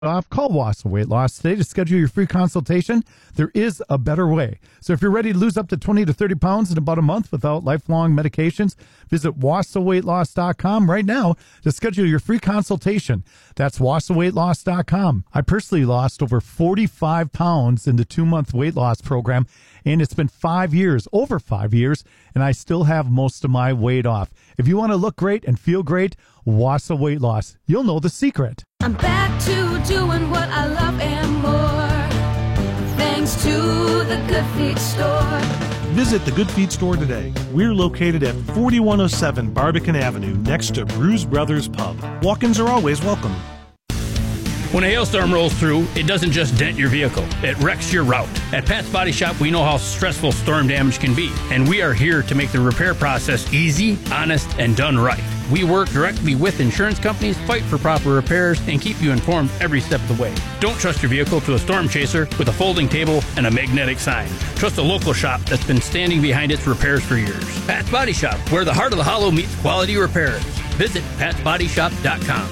off, call Wassa Weight Loss today to schedule your free consultation. There is a better way. So if you're ready to lose up to 20 to 30 pounds in about a month without lifelong medications, visit wassaweightloss.com right now to schedule your free consultation. That's wassaweightloss.com. I personally lost over 45 pounds in the 2-month weight loss program, and it's been 5 years, over 5 years, and I still have most of my weight off. If you want to look great and feel great, Wassa Weight Loss. You'll know the secret. I'm back to doing what I love and more, thanks to the Good Feet store. Visit the Good Feet store today. We're located at 4107 Barbican Avenue, next to Bruise Brothers Pub. Walk-ins are always welcome. When a hailstorm rolls through, it doesn't just dent your vehicle, it wrecks your route. At Pat's Body Shop, we know how stressful storm damage can be, and we are here to make the repair process easy, honest, and done right. We work directly with insurance companies, fight for proper repairs, and keep you informed every step of the way. Don't trust your vehicle to a storm chaser with a folding table and a magnetic sign. Trust a local shop that's been standing behind its repairs for years. Pat's Body Shop, where the heart of the hollow meets quality repairs. Visit patsbodyshop.com.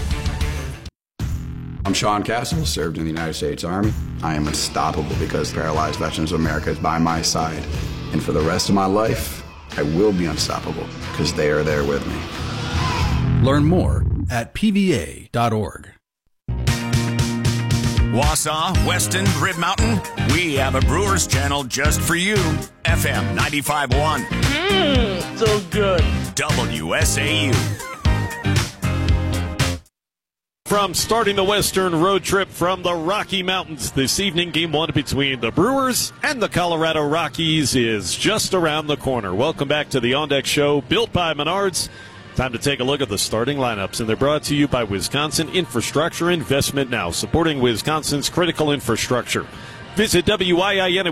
I'm Sean Castle, served in the United States Army. I am unstoppable because Paralyzed Veterans of America is by my side. And for the rest of my life, I will be unstoppable because they are there with me. Learn more at pva.org. Wausau, Weston, Rib Mountain, we have a Brewers channel just for you. FM 95.1. So good. WSAU. From starting the Western road trip from the Rocky Mountains this evening, Game 1 between the Brewers and the Colorado Rockies is just around the corner. Welcome back to the On Deck Show, built by Menards. Time to take a look at the starting lineups, and they're brought to you by Wisconsin Infrastructure Investment Now, supporting Wisconsin's critical infrastructure. Visit WIIN at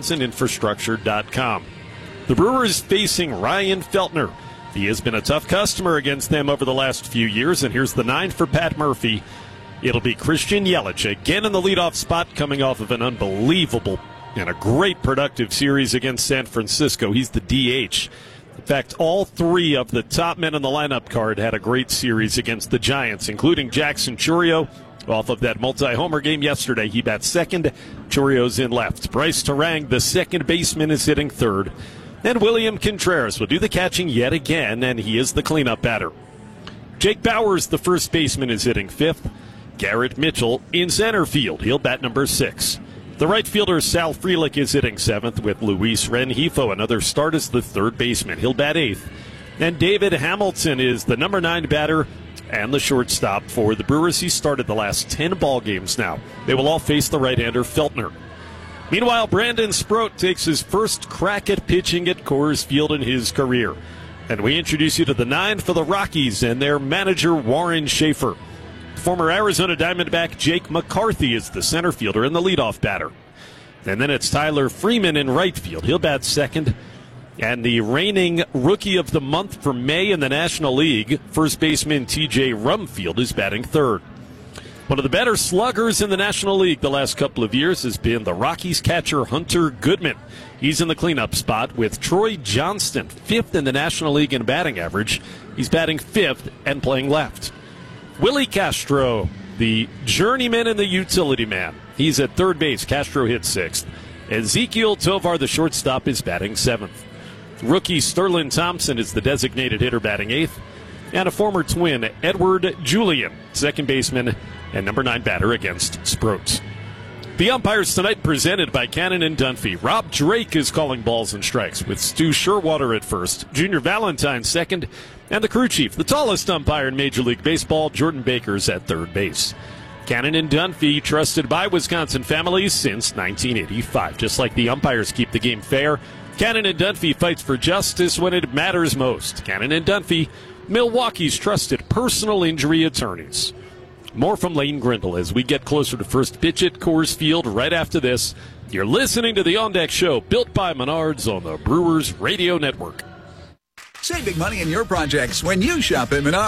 wisconsininfrastructure.com. The Brewers facing Ryan Feltner. He has been a tough customer against them over the last few years, and here's the 9 for Pat Murphy. It'll be Christian Yelich again in the leadoff spot, coming off of an unbelievable and a great productive series against San Francisco. He's the DH. In fact, all 3 of the top men on the lineup card had a great series against the Giants, including Jackson Chourio. Off of that multi-homer game yesterday, he bats second. Chourio's in left. Bryce Terang, the second baseman, is hitting third. And William Contreras will do the catching yet again, and he is the cleanup batter. Jake Bauers, the first baseman, is hitting fifth. Garrett Mitchell in center field. He'll bat number 6. The right fielder, Sal Frelick, is hitting 7th with Luis Rengifo, another start as the third baseman. He'll bat 8th. And David Hamilton is the number 9 batter and the shortstop for the Brewers. He started the last 10 ball games now. They will all face the right-hander Feltner. Meanwhile, Brandon Sproat takes his first crack at pitching at Coors Field in his career. And we introduce you to the 9 for the Rockies and their manager, Warren Schaefer. Former Arizona Diamondback Jake McCarthy is the center fielder and the leadoff batter. And then it's Tyler Freeman in right field. He'll bat second. And the reigning Rookie of the Month for May in the National League, first baseman TJ Rumfield, is batting third. One of the better sluggers in the National League the last couple of years has been the Rockies catcher Hunter Goodman. He's in the cleanup spot with Troy Johnston, 5th in the National League in batting average. He's batting 5th and playing left. Willie Castro, the journeyman and the utility man. He's at third base. Castro hits 6th. Ezekiel Tovar, the shortstop, is batting 7th. Rookie Sterling Thompson is the designated hitter, batting 8th. And a former Twin, Edward Julian, second baseman and number 9 batter against Sproat. The umpires tonight presented by Cannon and Dunphy. Rob Drake is calling balls and strikes with Stu Sherwater at first, Junior Valentine second, and the crew chief, the tallest umpire in Major League Baseball, Jordan Baker's at third base. Cannon and Dunphy, trusted by Wisconsin families since 1985. Just like the umpires keep the game fair, Cannon and Dunphy fights for justice when it matters most. Cannon and Dunphy, Milwaukee's trusted personal injury attorneys. More from Lane Grindle as we get closer to first pitch at Coors Field right after this. You're listening to the On Deck Show, built by Menards on the Brewers Radio Network. Save big money in your projects when you shop at Menards.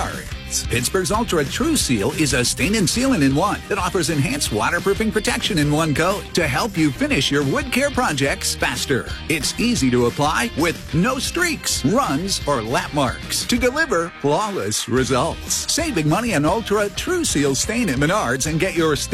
results. Pittsburgh's Ultra True Seal is a stain and sealant in one that offers enhanced waterproofing protection in one coat to help you finish your wood care projects faster. It's easy to apply with no streaks, runs, or lap marks to deliver flawless results. Save big money on Ultra True Seal stain at Menards and get your